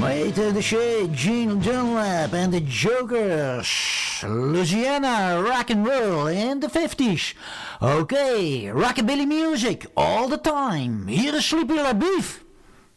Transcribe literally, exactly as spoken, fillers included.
Meten de Shade, Gene Dunlap en de Jokers. Louisiana, rock and roll in the fifties. Oké, okay, rockabilly music all the time. Hier is Sleepy LaBeef.